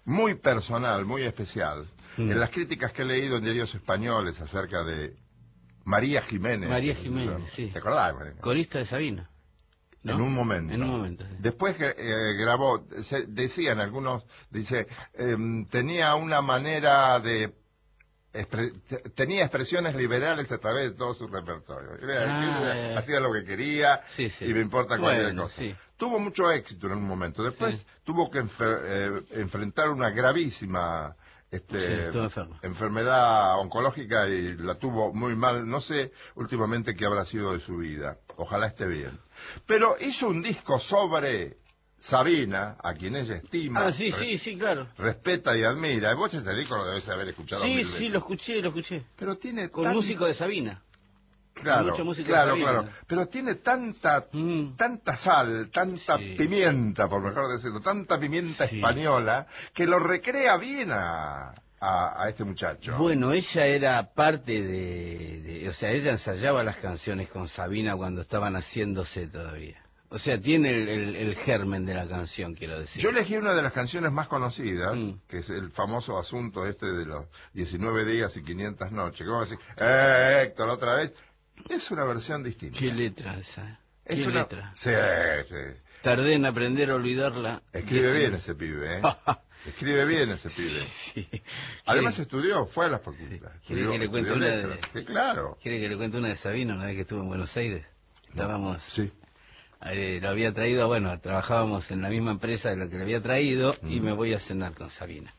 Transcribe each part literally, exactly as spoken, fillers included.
muy personal, muy especial. Mm. En las críticas que he leído en diarios españoles acerca de María Jiménez. María Jiménez, sí. ¿Te acordás, María? Corista de Sabina. ¿No? En un momento. En un momento, sí. Después que eh, grabó, se, decían algunos, dice, eh, tenía una manera de... Expre, tenía expresiones liberales a través de todo su repertorio. Ah, eh. Hacía lo que quería, sí, sí. y me importa cualquier bueno, cosa. Sí. Tuvo mucho éxito en un momento. Después sí. tuvo que enfer, eh, enfrentar una gravísima este, sí, enfermedad oncológica y la tuvo muy mal. No sé últimamente qué habrá sido de su vida. Ojalá esté bien. Pero hizo un disco sobre Sabina, a quien ella estima, ah, sí, sí, sí, claro. respeta y admira. Y vos ese disco lo debes haber escuchado. Sí, mil sí, veces. lo escuché, lo escuché. Pero tiene con tan... músico de Sabina. Claro, mucho músico claro, de Sabina. claro. Pero tiene tanta, mm. tanta sal, tanta sí. pimienta, por mejor decirlo, tanta pimienta sí. española, que lo recrea bien a, a, a este muchacho. Bueno, ella era parte de, de... O sea, ella ensayaba las canciones con Sabina cuando estaban haciéndose todavía. O sea, tiene el, el, el germen de la canción, quiero decir. Yo elegí una de las canciones más conocidas, mm. que es el famoso asunto este de los diecinueve días y quinientas noches. ¿Cómo decir? ¡Eh, Héctor, otra vez! Es una versión distinta. ¿Qué letra esa? ¿Qué es una... letra? Sí, sí. Tardé en aprender a olvidarla. Escribe bien ese pibe, ¿eh? Escribe bien ese pibe. Sí. Además estudió, fue a la facultad. Sí. ¿Quiere que le cuente una de... Sí, claro. ¿Quiere que le cuente una de Sabina una vez que estuvo en Buenos Aires? Estábamos... No. Sí. Eh, lo había traído, bueno, trabajábamos en la misma empresa de la que le había traído mm. y me voy a cenar con Sabina.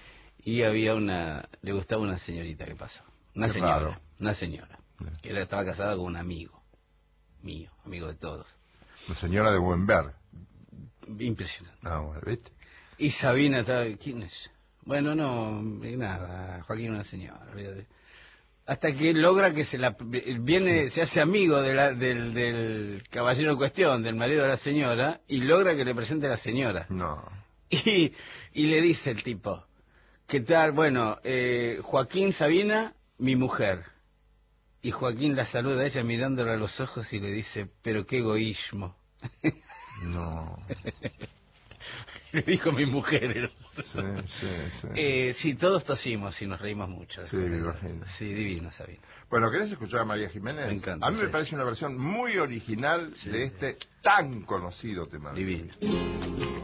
Y había una, le gustaba una señorita que pasó. Una Qué señora, raro. una señora. Yeah. Que era, estaba casada con un amigo mío, amigo de todos. La señora de Buenberg. Impresionante. Ah, bueno, ¿viste? Y Sabina estaba, ¿quién es? Bueno, no, nada, Joaquín una señora. Hasta que logra que se la viene, sí. se hace amigo de la, del, del caballero en cuestión, del marido de la señora, y logra que le presente a la señora. No. Y, y le dice el tipo, ¿qué tal? Bueno, eh, Joaquín Sabina, mi mujer. Y Joaquín la saluda a ella mirándola a los ojos y le dice, pero qué egoísmo. No. Le dijo mi mujer. Sí, sí, sí. Eh, sí, todos tosimos y nos reímos mucho. Sí, me imagino. Sí, divino, Sabina. Bueno, ¿querés escuchar a María Jiménez? Me encanta. A mí sí. me parece una versión muy original sí, de sí. este tan conocido tema. Divino.